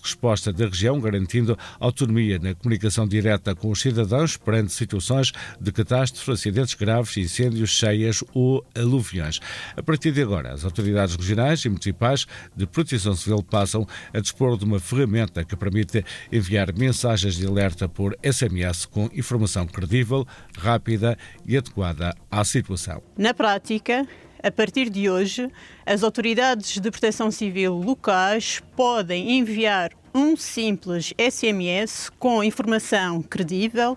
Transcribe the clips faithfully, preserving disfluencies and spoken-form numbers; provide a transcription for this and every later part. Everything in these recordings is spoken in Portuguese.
resposta da região, garantindo autonomia na comunicação direta com os cidadãos perante situações de catástrofe, acidentes graves, incêndios, cheias ou aluviões. A partir de agora, as autoridades regionais e municipais de proteção civil passam a dispor de uma ferramenta que permite enviar mensagens de alerta por S M S com informação credível, rápida e adequada à situação. Na prática, a partir de hoje, as autoridades de proteção civil locais podem enviar um simples S M S com informação credível,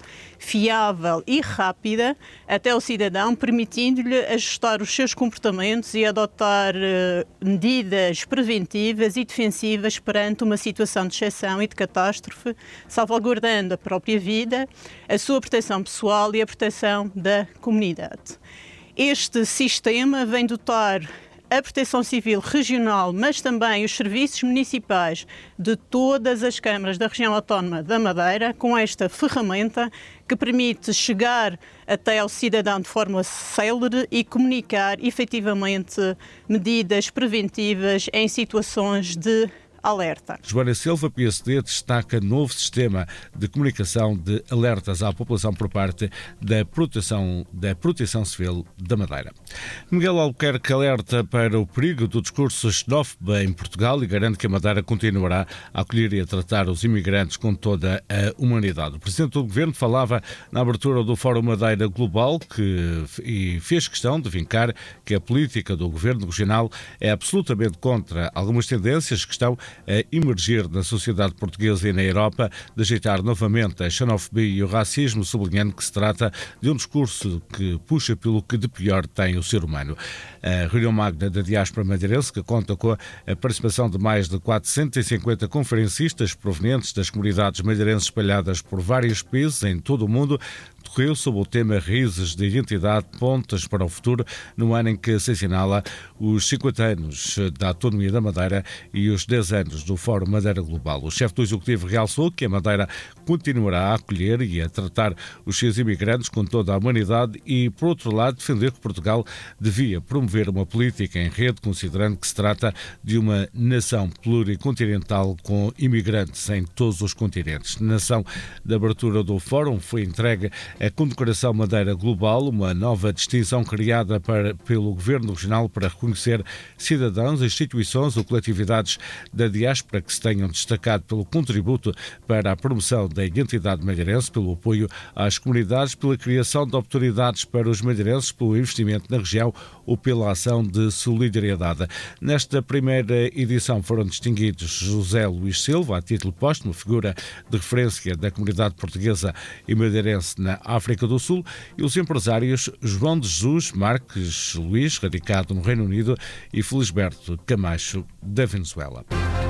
fiável e rápida até o cidadão, permitindo-lhe ajustar os seus comportamentos e adotar uh, medidas preventivas e defensivas perante uma situação de exceção e de catástrofe, salvaguardando a própria vida, a sua proteção pessoal e a proteção da comunidade. Este sistema vem dotar a Proteção Civil Regional, mas também os serviços municipais de todas as câmaras da região autónoma da Madeira com esta ferramenta que permite chegar até ao cidadão de forma célere e comunicar efetivamente medidas preventivas em situações de alerta. Joana Silva, P S D, destaca novo sistema de comunicação de alertas à população por parte da Proteção, da Proteção Civil da Madeira. Miguel Albuquerque alerta para o perigo do discurso xenófobo em Portugal e garante que a Madeira continuará a acolher e a tratar os imigrantes com toda a humanidade. O Presidente do Governo falava na abertura do Fórum Madeira Global que, e fez questão de vincar que a política do Governo Regional é absolutamente contra algumas tendências que estão a emergir na sociedade portuguesa e na Europa, de ajeitar novamente a xenofobia e o racismo, sublinhando que se trata de um discurso que puxa pelo que de pior tem o ser humano. A reunião magna da diáspora madeirense, que conta com a participação de mais de quatrocentos e cinquenta conferencistas provenientes das comunidades madeirenses espalhadas por vários países em todo o mundo, decorreu sob o tema Raízes de Identidade, Pontas para o Futuro, no ano em que se assinala os cinquenta anos da autonomia da Madeira e os dez anos do Fórum Madeira Global. O chefe do Executivo realçou que a Madeira continuará a acolher e a tratar os seus imigrantes com toda a humanidade e, por outro lado, defender que Portugal devia promover uma política em rede, considerando que se trata de uma nação pluricontinental com imigrantes em todos os continentes. Na nação da abertura do Fórum foi entregue a Condecoração Madeira Global, uma nova distinção criada para, pelo Governo Regional para reconhecer cidadãos, instituições ou coletividades da diáspora que se tenham destacado pelo contributo para a promoção da identidade madeirense, pelo apoio às comunidades, pela criação de oportunidades para os madeirenses, pelo investimento na região ou pela ação de solidariedade. Nesta primeira edição foram distinguidos José Luís Silva, a título póstumo, figura de referência da comunidade portuguesa e madeirense na África do Sul, e os empresários João de Jesus Marques Luís, radicado no Reino Unido, e Felisberto Camacho, da Venezuela.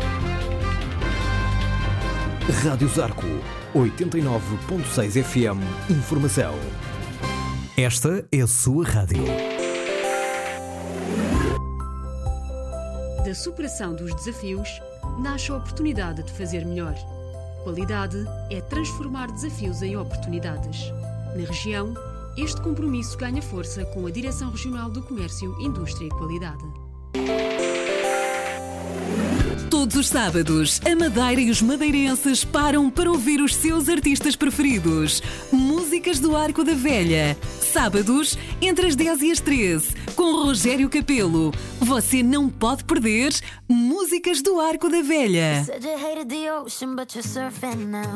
Rádio Zarco, oitenta e nove ponto seis F M. Informação. Esta é a sua rádio. Da superação dos desafios, nasce a oportunidade de fazer melhor. Qualidade é transformar desafios em oportunidades. Na região, este compromisso ganha força com a Direção Regional do Comércio, Indústria e Qualidade. Todos os sábados, a Madeira e os madeirenses param para ouvir os seus artistas preferidos. Músicas do Arco da Velha. Sábados, entre as dez e as treze, com Rogério Capelo. Você não pode perder Músicas do Arco da Velha.